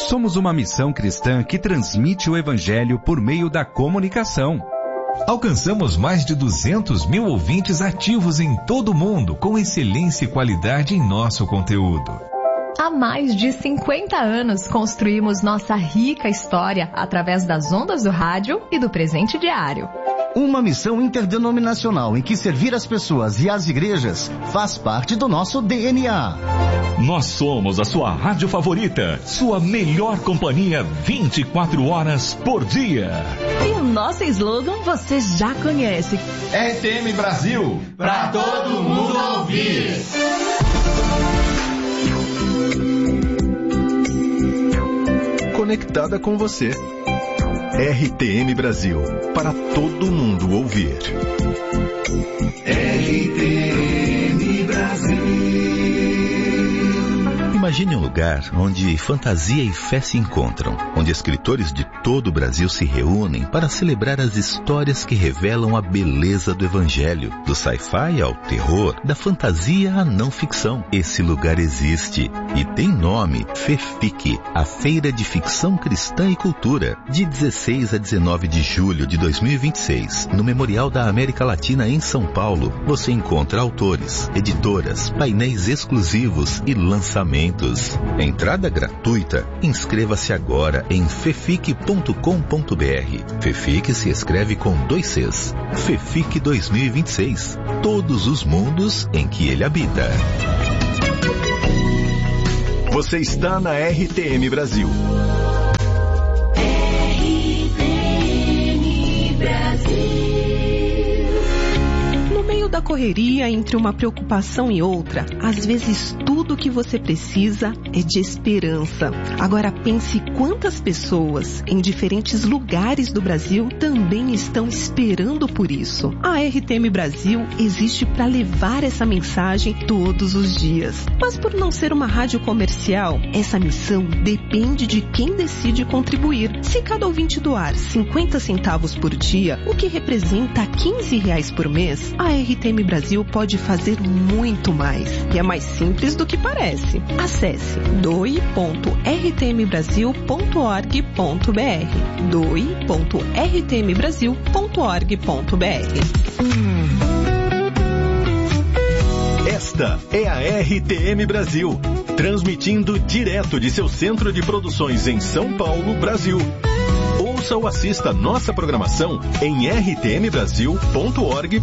Somos uma missão cristã que transmite o Evangelho por meio da comunicação. Alcançamos mais de 200 mil ouvintes ativos em todo o mundo, com excelência e qualidade em nosso conteúdo. Há mais de 50 anos construímos nossa rica história através das ondas do rádio e do presente diário. Uma missão interdenominacional em que servir as pessoas e as igrejas faz parte do nosso DNA. Nós somos a sua rádio favorita, sua melhor companhia 24 horas por dia. E o nosso slogan você já conhece. RTM Brasil, pra todo mundo ouvir. Conectada com você. RTM Brasil, para todo mundo ouvir. RTM Brasil. Imagine um lugar onde fantasia e fé se encontram, onde escritores de todo o Brasil se reúnem para celebrar as histórias que revelam a beleza do Evangelho, do sci-fi ao terror, da fantasia à não ficção. Esse lugar existe e tem nome: FEFIC, a Feira de Ficção Cristã e Cultura, de 16 a 19 de julho de 2026, no Memorial da América Latina em São Paulo. Você encontra autores, editoras, painéis exclusivos e lançamentos. Entrada gratuita. Inscreva-se agora em fefic.com.br. FEFIC se escreve com 2 Cs. FEFIC 2026. Todos os mundos em que ele habita. Você está na RTM Brasil. RTM Brasil. No meio da correria, entre uma preocupação e outra, às vezes tudo o que você precisa é de esperança. Agora pense quantas pessoas em diferentes lugares do Brasil também estão esperando por isso. A RTM Brasil existe para levar essa mensagem todos os dias. Mas por não ser uma rádio comercial, essa missão depende de quem decide contribuir. Se cada ouvinte doar 50 centavos por dia, o que representa R$15 por mês, a RTM Brasil pode fazer muito mais. E é mais simples do que parece. Acesse doe.rtmbrasil.org.br doe.rtmbrasil.org.br. Esta é a RTM Brasil, transmitindo direto de seu centro de produções em São Paulo, Brasil. Ouça ou assista nossa programação em rtmbrasil.org.br.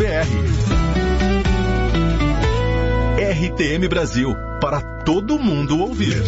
RTM Brasil, para todo mundo ouvir.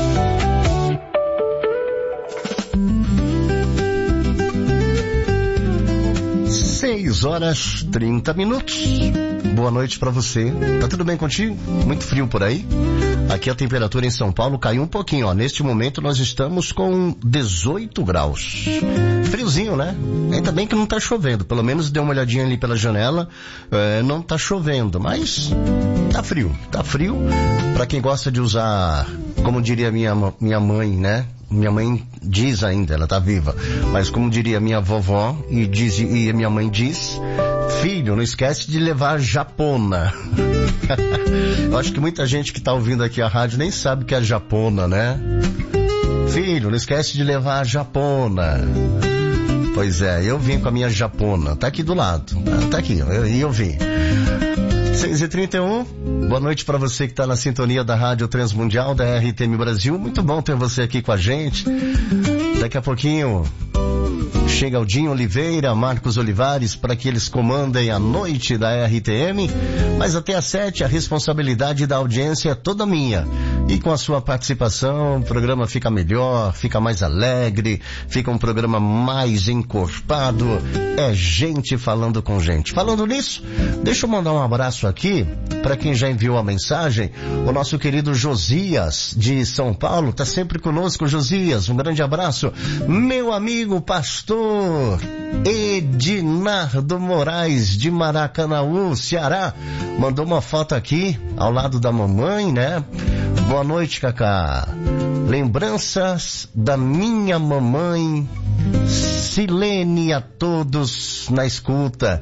6h30. Boa noite pra você. Tá tudo bem contigo? Muito frio por aí? Aqui a temperatura em São Paulo caiu um pouquinho, ó. Neste momento nós estamos com 18 graus. Friozinho, né? Ainda bem que não tá chovendo. Pelo menos dei uma olhadinha ali pela janela. Não tá chovendo, mas tá frio. Tá frio. Pra quem gosta de usar, como diria minha mãe, né? Minha mãe diz ainda, ela tá viva. Mas como diria minha vovó e minha mãe diz... Filho, não esquece de levar a japona. Eu acho que muita gente que está ouvindo aqui a rádio nem sabe o que é japona, né? Filho, não esquece de levar a japona. Pois é, eu vim com a minha japona. Tá aqui do lado. Tá aqui, eu vim. 6h31, boa noite para você que está na sintonia da Rádio Transmundial da RTM Brasil. Muito bom ter você aqui com a gente. Daqui a pouquinho chega o Dinho Oliveira, Marcos Olivares, para que eles comandem a noite da RTM, mas até às 7 a responsabilidade da audiência é toda minha. E com a sua participação o programa fica melhor, fica mais alegre, fica um programa mais encorpado, é gente falando com gente. Falando nisso, deixa eu mandar um abraço aqui para quem já enviou a mensagem, o nosso querido Josias de São Paulo, tá sempre conosco. Josias, um grande abraço. Meu amigo pastor Edinardo Moraes de Maracanaú, Ceará, mandou uma foto aqui ao lado da mamãe, né? Boa noite, Cacá. Lembranças da minha mamãe Silene a todos na escuta.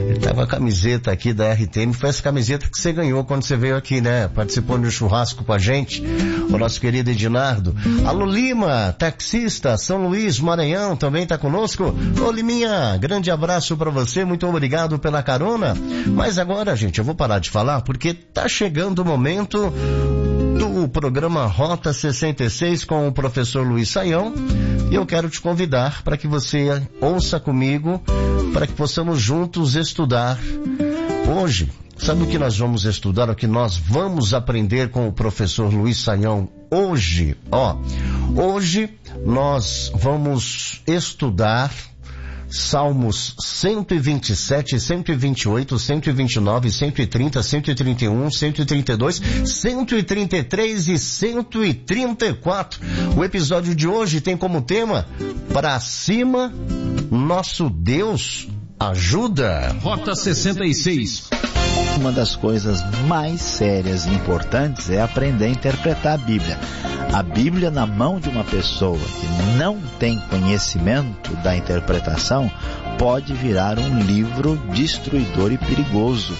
Ele tá com a camiseta aqui da RTM, foi essa camiseta que você ganhou quando você veio aqui, né? Participou de um churrasco com a gente, o nosso querido Edinardo. Alô Lima, taxista, São Luís, Maranhão, também tá conosco. Ô Liminha, grande abraço pra você, muito obrigado pela carona. Mas agora, gente, eu vou parar de falar porque tá chegando o momento do programa Rota 66 com o professor Luiz Saião. E eu quero te convidar para que você ouça comigo, para que possamos juntos estudar. Hoje, sabe o que nós vamos estudar, o que nós vamos aprender com o professor Luiz Saião hoje? Hoje nós vamos estudar Salmos 127, 128, 129, 130, 131, 132, 133 e 134. O episódio de hoje tem como tema: Pra cima, nosso Deus ajuda. Rota 66. Uma das coisas mais sérias e importantes é aprender a interpretar a Bíblia. A Bíblia na mão de uma pessoa que não tem conhecimento da interpretação pode virar um livro destruidor e perigoso.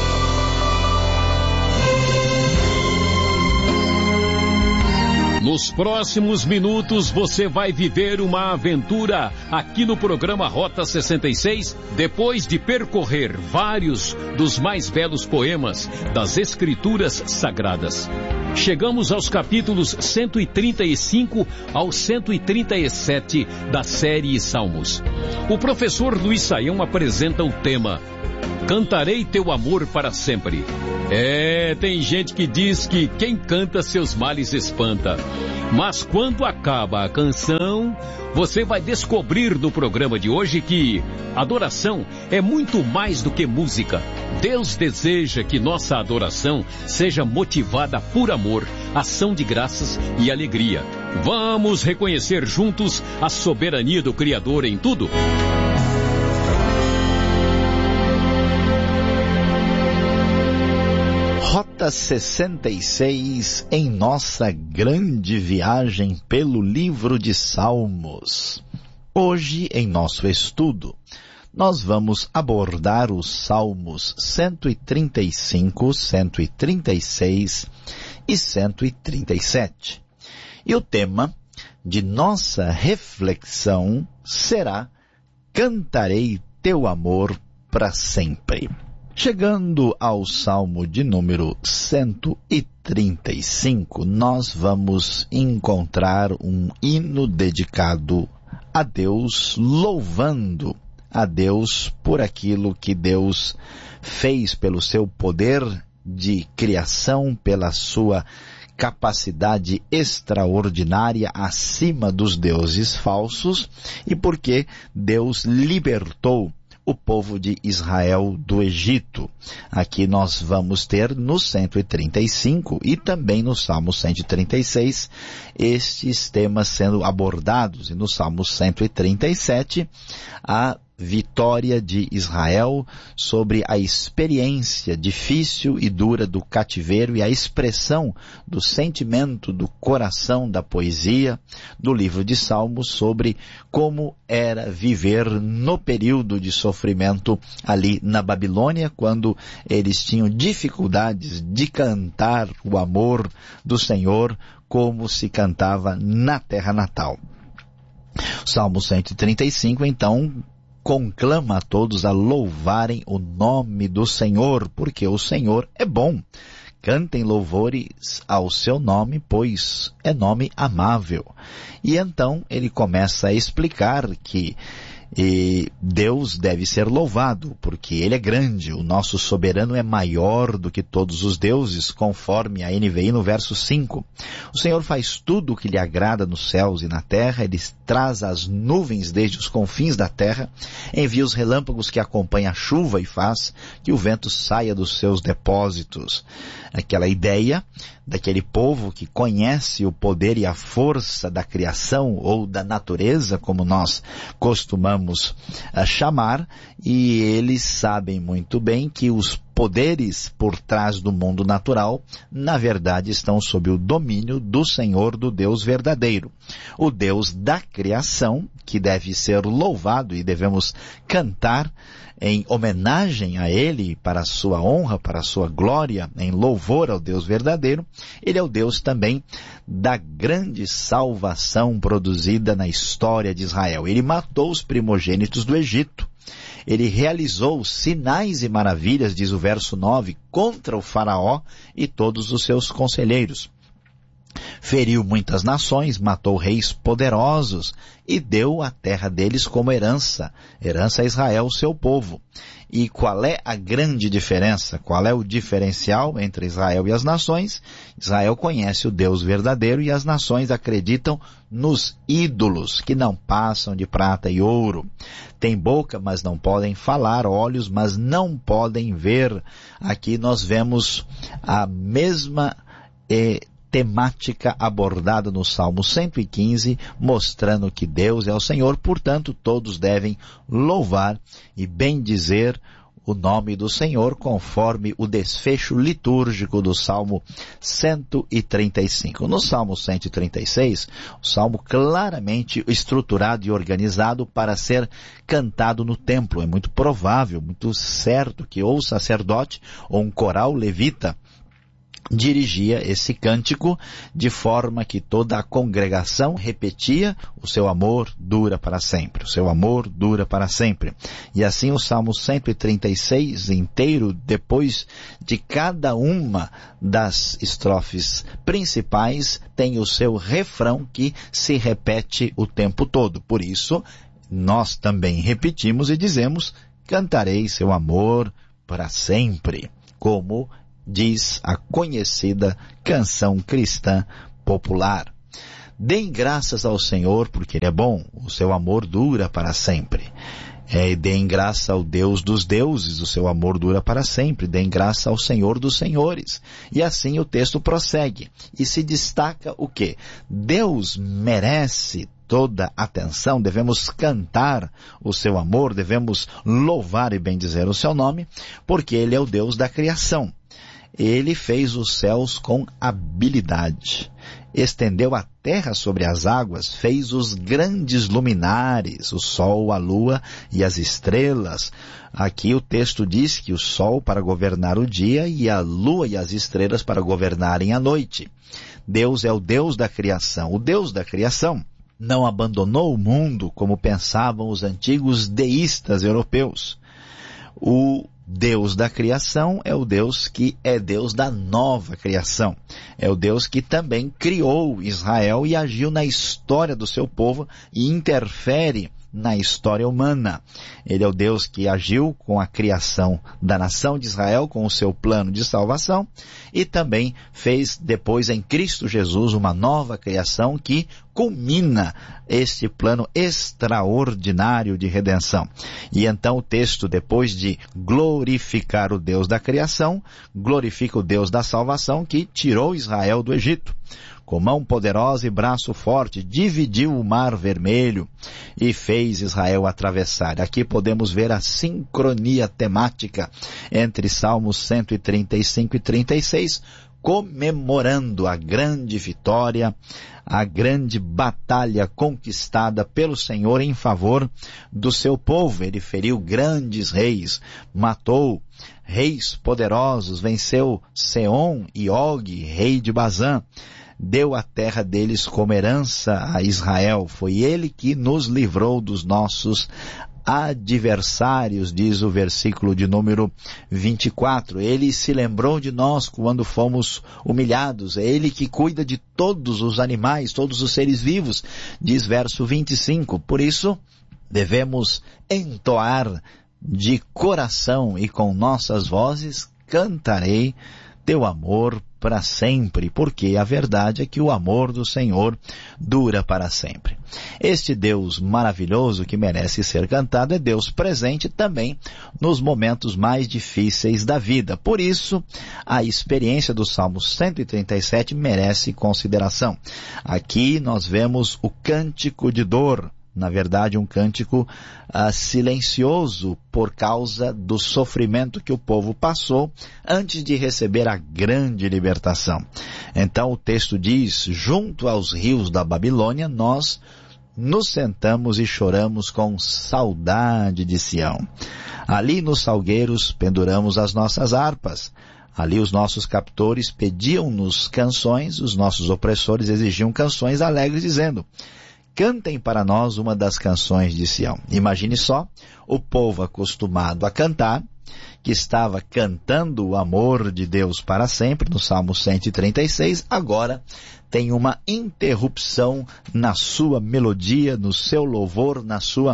Nos próximos minutos você vai viver uma aventura aqui no programa Rota 66, depois de percorrer vários dos mais belos poemas das Escrituras Sagradas. Chegamos aos capítulos 135 ao 137 da série Salmos. O professor Luiz Saião apresenta o tema: Cantarei teu amor para sempre. Tem gente que diz que quem canta seus males espanta. Mas quando acaba a canção, você vai descobrir no programa de hoje que adoração é muito mais do que música. Deus deseja que nossa adoração seja motivada por amor, ação de graças e alegria. Vamos reconhecer juntos a soberania do Criador em tudo? Rota 66 em nossa grande viagem pelo livro de Salmos. Hoje, em nosso estudo, nós vamos abordar os Salmos 135, 136 e 137. E o tema de nossa reflexão será: Cantarei teu amor para sempre. Chegando ao Salmo de número 135, nós vamos encontrar um hino dedicado a Deus, louvando a Deus por aquilo que Deus fez, pelo seu poder de criação, pela sua capacidade extraordinária acima dos deuses falsos, e porque Deus libertou o povo de Israel do Egito. Aqui nós vamos ter no 135 e também no Salmo 136 estes temas sendo abordados, e no Salmo 137 a vitória de Israel sobre a experiência difícil e dura do cativeiro e a expressão do sentimento do coração da poesia do livro de Salmos sobre como era viver no período de sofrimento ali na Babilônia, quando eles tinham dificuldades de cantar o amor do Senhor como se cantava na terra natal. Salmo 135, então, conclama a todos a louvarem o nome do Senhor, porque o Senhor é bom. Cantem louvores ao seu nome, pois é nome amável. E então ele começa a explicar que Deus deve ser louvado, porque Ele é grande, o nosso soberano é maior do que todos os deuses, conforme a NVI no verso 5. O Senhor faz tudo o que lhe agrada nos céus e na terra, Ele traz as nuvens desde os confins da terra, envia os relâmpagos que acompanham a chuva e faz que o vento saia dos seus depósitos. Aquela ideia daquele povo que conhece o poder e a força da criação ou da natureza, como nós costumamos chamar, e eles sabem muito bem que os poderes por trás do mundo natural, na verdade estão sob o domínio do Senhor, do Deus verdadeiro. O Deus da criação, que deve ser louvado e devemos cantar em homenagem a Ele, para a sua honra, para a sua glória, em louvor ao Deus verdadeiro. Ele é o Deus também da grande salvação produzida na história de Israel. Ele matou os primogênitos do Egito. Ele realizou sinais e maravilhas, diz o verso 9, contra o faraó e todos os seus conselheiros. Feriu muitas nações, matou reis poderosos e deu a terra deles como herança a Israel, seu povo. E qual é a grande diferença? Qual é o diferencial entre Israel e as nações? Israel conhece o Deus verdadeiro e as nações acreditam nos ídolos que não passam de prata e ouro. Tem boca, mas não podem falar, olhos, mas não podem ver. Aqui nós vemos a mesma temática abordada no Salmo 115, mostrando que Deus é o Senhor, portanto todos devem louvar e bendizer o nome do Senhor, conforme o desfecho litúrgico do Salmo 135. No Salmo 136, o Salmo claramente estruturado e organizado para ser cantado no templo. É muito provável, muito certo que ou o sacerdote ou um coral levita dirigia esse cântico de forma que toda a congregação repetia: o seu amor dura para sempre, o seu amor dura para sempre. E assim o Salmo 136 inteiro, depois de cada uma das estrofes principais, tem o seu refrão que se repete o tempo todo. Por isso, nós também repetimos e dizemos: cantarei seu amor para sempre, como diz a conhecida canção cristã popular. Deem graças ao Senhor, porque Ele é bom, o seu amor dura para sempre. Deem graça ao Deus dos deuses, o seu amor dura para sempre. Deem graça ao Senhor dos senhores. E assim o texto prossegue. E se destaca o quê? Deus merece toda atenção, devemos cantar o seu amor, devemos louvar e bendizer o seu nome, porque Ele é o Deus da criação. Ele fez os céus com habilidade, estendeu a terra sobre as águas, fez os grandes luminares, o sol, a lua e as estrelas. Aqui o texto diz que o sol para governar o dia e a lua e as estrelas para governarem a noite. Deus é o Deus da criação. O Deus da criação não abandonou o mundo como pensavam os antigos deístas europeus. O Deus da criação é o Deus que é Deus da nova criação. É o Deus que também criou Israel e agiu na história do seu povo e interfere na história humana. Ele é o Deus que agiu com a criação da nação de Israel, com o seu plano de salvação, e também fez depois em Cristo Jesus uma nova criação que culmina este plano extraordinário de redenção. E então o texto, depois de glorificar o Deus da criação, glorifica o Deus da salvação que tirou Israel do Egito. Com mão poderosa e braço forte, dividiu o mar vermelho e fez Israel atravessar. Aqui podemos ver a sincronia temática entre Salmos 135 e 36, comemorando a grande vitória, a grande batalha conquistada pelo Senhor em favor do seu povo. Ele feriu grandes reis, matou reis poderosos, venceu Seom e Og, rei de Bazã. Deu a terra deles como herança a Israel. Foi Ele que nos livrou dos nossos adversários, diz o versículo de número 24. Ele se lembrou de nós quando fomos humilhados. É Ele que cuida de todos os animais, todos os seres vivos, diz verso 25. Por isso, devemos entoar de coração e com nossas vozes: cantarei teu amor para sempre, porque a verdade é que o amor do Senhor dura para sempre. Este Deus maravilhoso que merece ser cantado é Deus presente também nos momentos mais difíceis da vida. Por isso, a experiência do Salmo 137 merece consideração. Aqui nós vemos o cântico de dor na verdade um cântico silencioso por causa do sofrimento que o povo passou antes de receber a grande libertação. Então o texto diz: junto aos rios da Babilônia nós nos sentamos e choramos com saudade de Sião. Ali nos salgueiros penduramos as nossas harpas. Ali os nossos captores pediam-nos canções, os nossos opressores exigiam canções alegres, dizendo: cantem para nós uma das canções de Sião. Imagine só, o povo acostumado a cantar, que estava cantando o amor de Deus para sempre, no Salmo 136, agora tem uma interrupção na sua melodia, no seu louvor, na sua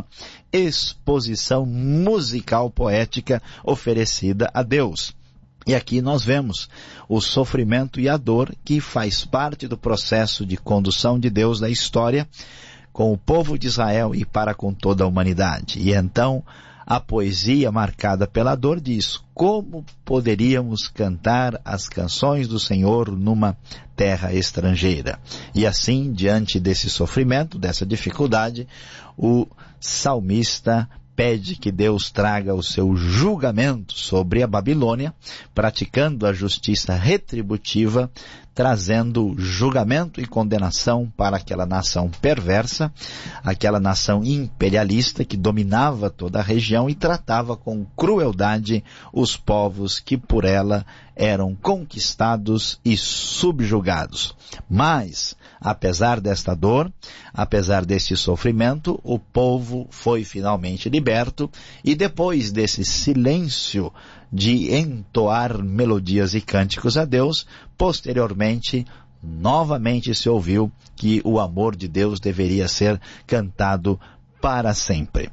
exposição musical poética oferecida a Deus. E aqui nós vemos o sofrimento e a dor que faz parte do processo de condução de Deus na história com o povo de Israel e para com toda a humanidade. E então a poesia marcada pela dor diz: como poderíamos cantar as canções do Senhor numa terra estrangeira? E assim, diante desse sofrimento, dessa dificuldade, o salmista pede que Deus traga o seu julgamento sobre a Babilônia, praticando a justiça retributiva, trazendo julgamento e condenação para aquela nação perversa, aquela nação imperialista que dominava toda a região e tratava com crueldade os povos que por ela eram conquistados e subjugados. Mas, apesar desta dor, apesar deste sofrimento, o povo foi finalmente liberto, e depois desse silêncio de entoar melodias e cânticos a Deus, posteriormente, novamente se ouviu que o amor de Deus deveria ser cantado para sempre.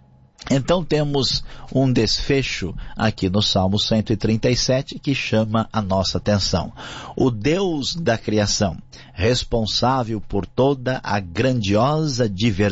Então temos um desfecho aqui no Salmo 137 que chama a nossa atenção. O Deus da criação, responsável por toda a grandiosa diversidade